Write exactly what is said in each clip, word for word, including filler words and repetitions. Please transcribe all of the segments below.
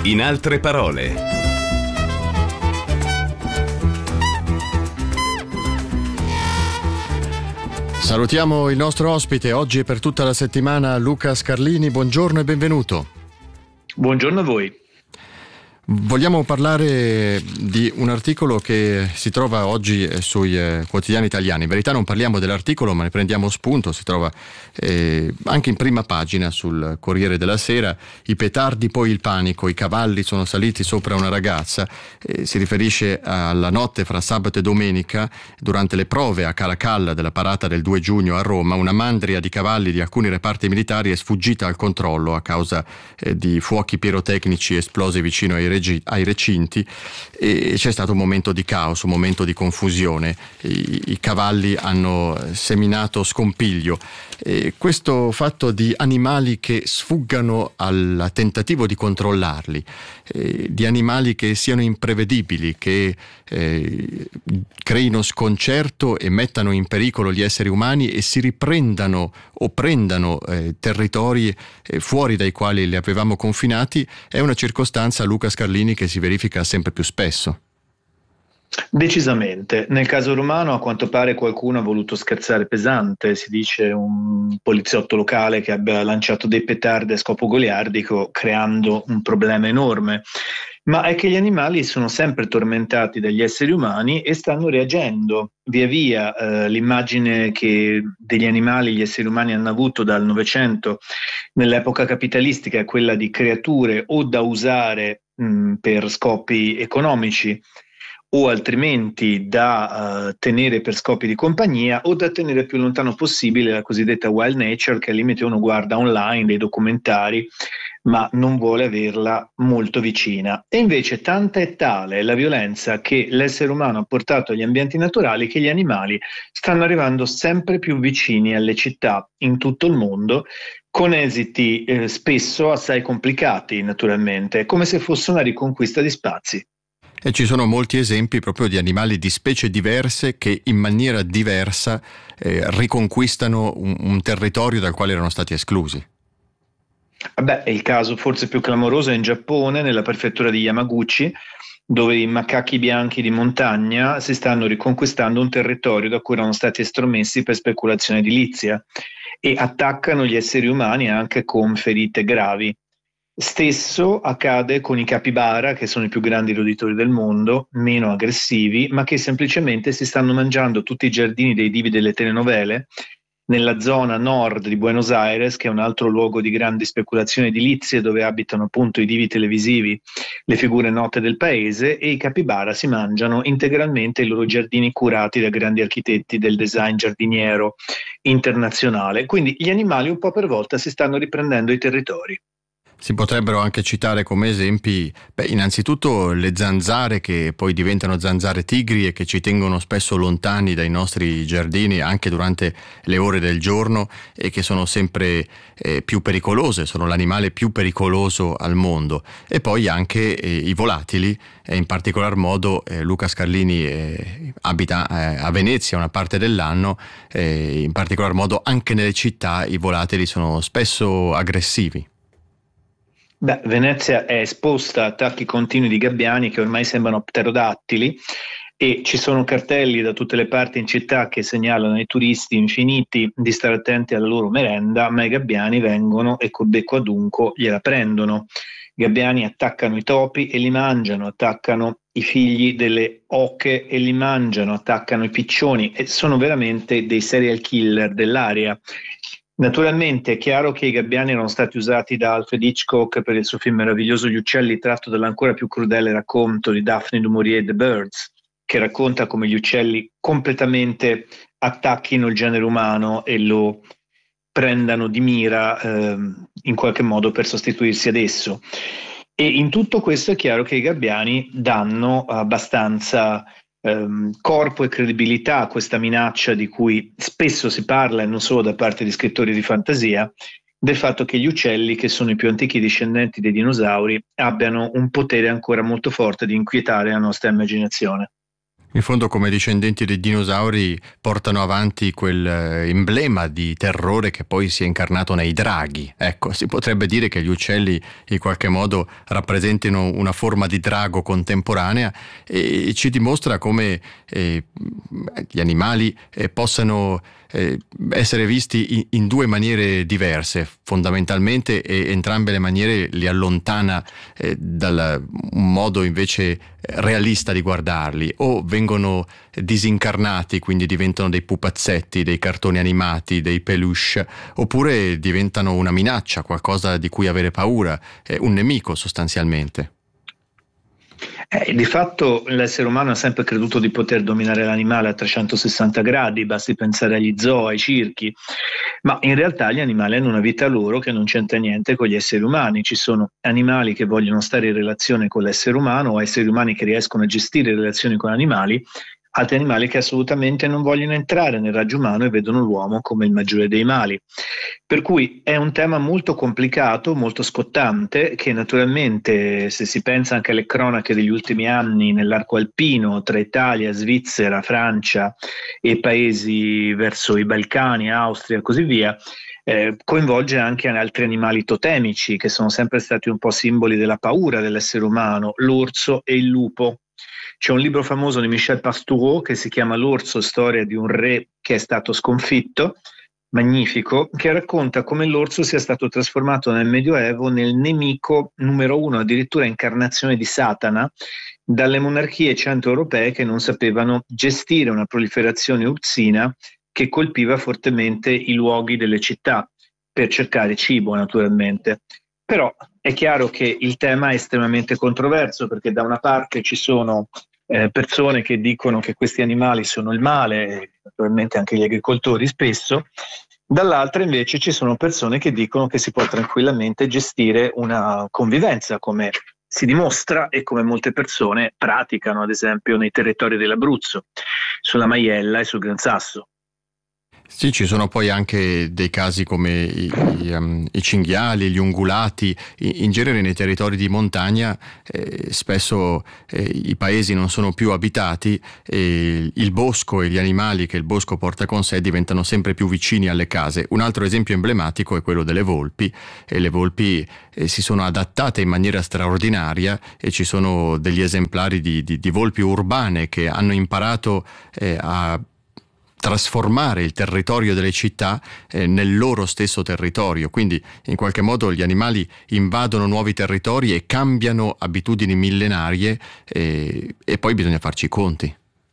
In altre parole. Salutiamo il nostro ospite oggi e per tutta la settimana, Luca Scarlini. Buongiorno e benvenuto. Buongiorno a voi. Vogliamo parlare di un articolo che si trova oggi sui eh, quotidiani italiani. In verità non parliamo dell'articolo, ma ne prendiamo spunto. Si trova eh, anche in prima pagina sul Corriere della Sera. I petardi, poi il panico. I cavalli sono saliti sopra una ragazza. Eh, si riferisce alla notte fra sabato e domenica, durante le prove a Caracalla della parata del due giugno a Roma. Una mandria di cavalli di alcuni reparti militari è sfuggita al controllo a causa eh, di fuochi pirotecnici esplosi vicino ai ai recinti, e c'è stato un momento di caos, un momento di confusione. I, i cavalli hanno seminato scompiglio. E questo fatto di animali che sfuggano al tentativo di controllarli, eh, di animali che siano imprevedibili, che eh, creino sconcerto e mettano in pericolo gli esseri umani e si riprendano o prendano eh, territori eh, fuori dai quali li avevamo confinati, è una circostanza, Luca Scarlini, che si verifica sempre più spesso. Decisamente. Nel caso romano a quanto pare qualcuno ha voluto scherzare pesante, si dice un poliziotto locale che abbia lanciato dei petardi a scopo goliardico creando un problema enorme, ma è che gli animali sono sempre tormentati dagli esseri umani e stanno reagendo via via. Eh, l'immagine che degli animali gli esseri umani hanno avuto dal Novecento nell'epoca capitalistica è quella di creature o da usare mh, per scopi economici, o altrimenti da uh, tenere per scopi di compagnia, o da tenere più lontano possibile la cosiddetta wild nature, che al limite uno guarda online dei documentari ma non vuole averla molto vicina. E invece tanta è tale la violenza che l'essere umano ha portato agli ambienti naturali che gli animali stanno arrivando sempre più vicini alle città in tutto il mondo, con esiti eh, spesso assai complicati, naturalmente, come se fosse una riconquista di spazi. E ci sono molti esempi proprio di animali di specie diverse che in maniera diversa eh, riconquistano un, un territorio dal quale erano stati esclusi. Beh, il caso forse più clamoroso è in Giappone, nella prefettura di Yamaguchi, dove i macachi bianchi di montagna si stanno riconquistando un territorio da cui erano stati estromessi per speculazione edilizia e attaccano gli esseri umani anche con ferite gravi. Stesso accade con i capibara, che sono i più grandi roditori del mondo, meno aggressivi, ma che semplicemente si stanno mangiando tutti i giardini dei divi delle telenovele nella zona nord di Buenos Aires, che è un altro luogo di grandi speculazioni edilizie dove abitano appunto i divi televisivi, le figure note del paese, e i capibara si mangiano integralmente i loro giardini curati da grandi architetti del design giardiniero internazionale. Quindi gli animali un po' per volta si stanno riprendendo i territori. Si potrebbero anche citare come esempi, beh, innanzitutto le zanzare, che poi diventano zanzare tigri e che ci tengono spesso lontani dai nostri giardini anche durante le ore del giorno, e che sono sempre eh, più pericolose, sono l'animale più pericoloso al mondo. E poi anche eh, i volatili, e in particolar modo eh, Luca Scarlini eh, abita eh, a Venezia una parte dell'anno, eh, in particolar modo anche nelle città i volatili sono spesso aggressivi. Beh, Venezia è esposta a attacchi continui di gabbiani che ormai sembrano pterodattili, e ci sono cartelli da tutte le parti in città che segnalano ai turisti infiniti di stare attenti alla loro merenda, ma i gabbiani vengono e col becco adunco gliela prendono. I gabbiani attaccano i topi e li mangiano, attaccano i figli delle oche e li mangiano, attaccano i piccioni, e sono veramente dei serial killer dell'area. Naturalmente è chiaro che i gabbiani erano stati usati da Alfred Hitchcock per il suo film meraviglioso Gli uccelli, tratto dall'ancora più crudele racconto di Daphne du Maurier, The Birds, che racconta come gli uccelli completamente attacchino il genere umano e lo prendano di mira eh, in qualche modo per sostituirsi ad esso. E in tutto questo è chiaro che i gabbiani danno abbastanza ehm, corpo e credibilità a questa minaccia di cui spesso si parla, e non solo da parte di scrittori di fantasia, del fatto che gli uccelli, che sono i più antichi discendenti dei dinosauri, abbiano un potere ancora molto forte di inquietare la nostra immaginazione. In fondo, come discendenti dei dinosauri, portano avanti quel eh, emblema di terrore che poi si è incarnato nei draghi. Ecco, si potrebbe dire che gli uccelli in qualche modo rappresentino una forma di drago contemporanea, e ci dimostra come eh, gli animali eh, possano eh, essere visti in, in due maniere diverse, fondamentalmente, e entrambe le maniere li allontana eh, dal un modo invece realista di guardarli. O vengono disincarnati, quindi diventano dei pupazzetti, dei cartoni animati, dei peluche, oppure diventano una minaccia, qualcosa di cui avere paura, eh, un nemico sostanzialmente. Eh, di fatto l'essere umano ha sempre creduto di poter dominare l'animale a trecentosessanta gradi, basti pensare agli zoo, ai circhi, ma in realtà gli animali hanno una vita loro che non c'entra niente con gli esseri umani. Ci sono animali che vogliono stare in relazione con l'essere umano, o esseri umani che riescono a gestire relazioni con animali, altri animali che assolutamente non vogliono entrare nel raggio umano e vedono l'uomo come il maggiore dei mali. Per cui è un tema molto complicato, molto scottante, che naturalmente, se si pensa anche alle cronache degli ultimi anni nell'arco alpino tra Italia, Svizzera, Francia e paesi verso i Balcani, Austria e così via, eh, coinvolge anche altri animali totemici che sono sempre stati un po' simboli della paura dell'essere umano, l'orso e il lupo. C'è un libro famoso di Michel Pastoureau che si chiama L'orso, storia di un re che è stato sconfitto, magnifico, che racconta come l'orso sia stato trasformato nel Medioevo nel nemico numero uno, addirittura incarnazione di Satana, dalle monarchie centroeuropee che non sapevano gestire una proliferazione ursina che colpiva fortemente i luoghi delle città per cercare cibo, naturalmente. Però è chiaro che il tema è estremamente controverso, perché da una parte ci sono eh, persone che dicono che questi animali sono il male, naturalmente anche gli agricoltori spesso, dall'altra invece ci sono persone che dicono che si può tranquillamente gestire una convivenza, come si dimostra e come molte persone praticano, ad esempio nei territori dell'Abruzzo, sulla Maiella e sul Gran Sasso. Sì, ci sono poi anche dei casi come i, i, um, i cinghiali, gli ungulati. I, in genere nei territori di montagna eh, spesso eh, i paesi non sono più abitati, e il bosco e gli animali che il bosco porta con sé diventano sempre più vicini alle case. Un altro esempio emblematico è quello delle volpi, e le volpi eh, si sono adattate in maniera straordinaria, e ci sono degli esemplari di, di, di volpi urbane che hanno imparato eh, a trasformare il territorio delle città eh, nel loro stesso territorio. Quindi in qualche modo gli animali invadono nuovi territori e cambiano abitudini millenarie, eh, e poi bisogna farci i conti.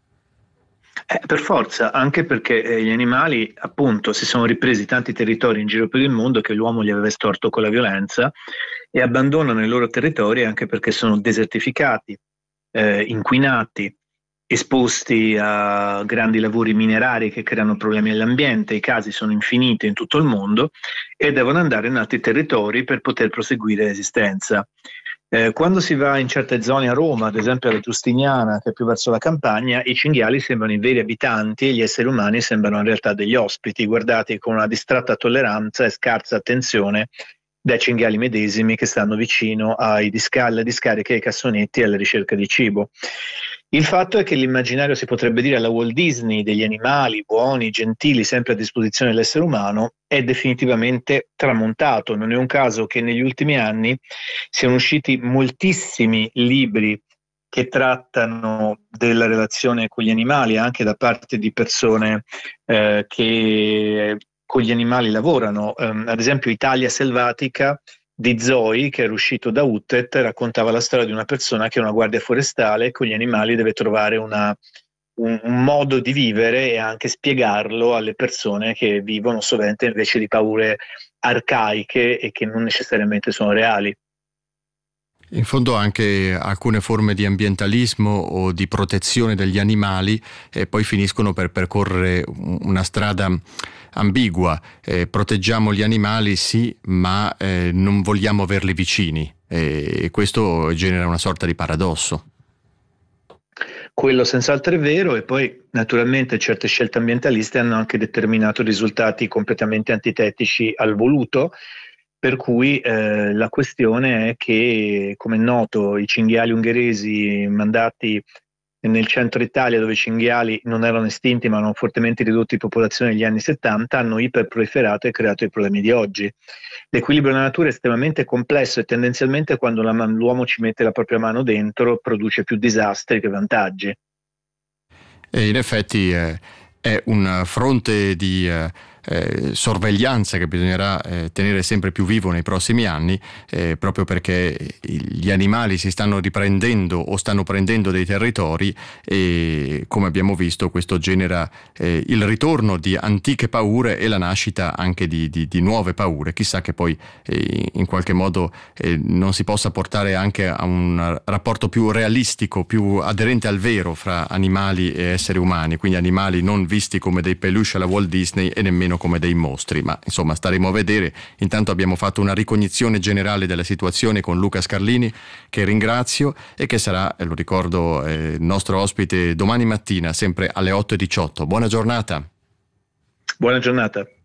Eh, per forza, anche perché eh, gli animali appunto si sono ripresi tanti territori in giro per il mondo che l'uomo gli aveva estorto con la violenza, e abbandonano i loro territori anche perché sono desertificati, eh, inquinati, esposti a grandi lavori minerari che creano problemi all'ambiente. I casi sono infiniti in tutto il mondo e devono andare in altri territori per poter proseguire l'esistenza. Eh, quando si va in certe zone a Roma, ad esempio alla Giustiniana, che è più verso la campagna, i cinghiali sembrano i veri abitanti e gli esseri umani sembrano in realtà degli ospiti, guardati con una distratta tolleranza e scarsa attenzione dai cinghiali medesimi che stanno vicino ai disca- alle discariche, ai cassonetti e alla ricerca di cibo. Il fatto è che l'immaginario, si potrebbe dire alla Walt Disney, degli animali buoni, gentili, sempre a disposizione dell'essere umano, è definitivamente tramontato. Non è un caso che negli ultimi anni siano usciti moltissimi libri che trattano della relazione con gli animali, anche da parte di persone eh, che con gli animali lavorano. Um, ad esempio Italia selvatica di Zoe, che era uscito da Uttet, raccontava la storia di una persona che è una guardia forestale e con gli animali deve trovare una, un, un modo di vivere e anche spiegarlo alle persone che vivono sovente invece di paure arcaiche e che non necessariamente sono reali. In fondo anche alcune forme di ambientalismo o di protezione degli animali eh, poi finiscono per percorrere una strada ambigua. Eh, proteggiamo gli animali, sì, ma eh, non vogliamo averli vicini, eh, e questo genera una sorta di paradosso. Quello senz'altro è vero, e poi naturalmente certe scelte ambientaliste hanno anche determinato risultati completamente antitetici al voluto. Per cui eh, la questione è che, come è noto, i cinghiali ungheresi mandati nel centro Italia, dove i cinghiali non erano estinti ma erano fortemente ridotti in popolazione negli anni settanta, hanno iperproliferato e creato i problemi di oggi. L'equilibrio della natura è estremamente complesso e tendenzialmente quando la, l'uomo ci mette la propria mano dentro produce più disastri che vantaggi. E in effetti eh, è un fronte di eh, eh, sorveglianza che bisognerà eh, tenere sempre più vivo nei prossimi anni, eh, proprio perché gli animali si stanno riprendendo o stanno prendendo dei territori e, come abbiamo visto, questo genera eh, il ritorno di antiche paure e la nascita anche di, di, di nuove paure. Chissà che poi eh, in qualche modo eh, non si possa portare anche a un rapporto più realistico, più aderente al vero fra animali e esseri umani, quindi animali non visti come dei peluche alla Walt Disney e nemmeno come dei mostri, ma insomma staremo a vedere. Intanto abbiamo fatto una ricognizione generale della situazione con Luca Scarlini, che ringrazio e che sarà, lo ricordo, eh, nostro ospite domani mattina sempre alle otto e diciotto. Buona giornata. Buona giornata.